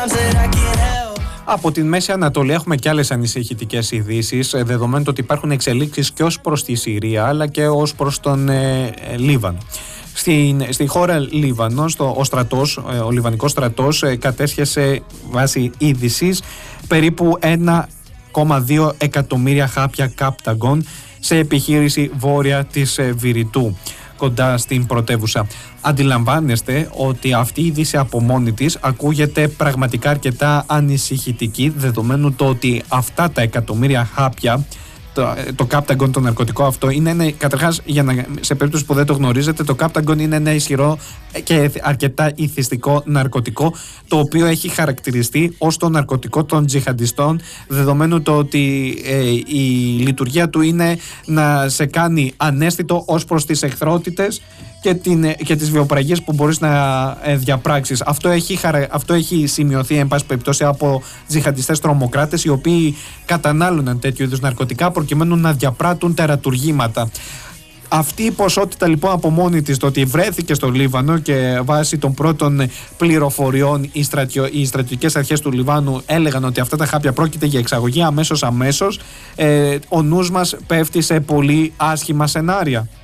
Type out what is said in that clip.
Από την Μέση Ανατολή έχουμε και άλλες ανησυχητικές ειδήσεις, δεδομένου ότι υπάρχουν εξελίξεις και ως προς τη Συρία αλλά και ως προς τον Λίβανο. Στη χώρα Λίβανο, ο Λιβανικός στρατός κατέσχεσε βάσει είδησης περίπου 1,2 εκατομμύρια χάπια Κάπταγκον σε επιχείρηση βόρεια της Βηρητού, κοντά στην πρωτεύουσα. Αντιλαμβάνεστε ότι αυτή η είδηση από μόνη της ακούγεται πραγματικά αρκετά ανησυχητική, δεδομένου το ότι αυτά τα εκατομμύρια χάπια, το Κάπταγκον, το ναρκωτικό αυτό, καταρχάς, σε περίπτωση που δεν το γνωρίζετε, το Κάπταγκον είναι ένα ισχυρό και αρκετά ηθιστικό ναρκωτικό, το οποίο έχει χαρακτηριστεί ως το ναρκωτικό των τζιχαντιστών, δεδομένου το ότι η λειτουργία του είναι να σε κάνει ανέστητο ως προς τις εχθρότητες και τις βιοπραγίες που μπορείς να διαπράξεις. Αυτό έχει σημειωθεί εν πάση περιπτώσει από τζιχαντιστές τρομοκράτες, οι οποίοι κατανάλωναν τέτοιου είδους ναρκωτικά προκειμένου να διαπράττουν τερατουργήματα. Αυτή η ποσότητα λοιπόν από μόνη της, το ότι βρέθηκε στο Λίβανο και βάσει των πρώτων πληροφοριών οι στρατιωτικές αρχές του Λιβάνου έλεγαν ότι αυτά τα χάπια πρόκειται για εξαγωγή αμέσως, ο νους μας πέφτει σε πολύ άσχημα σενάρια.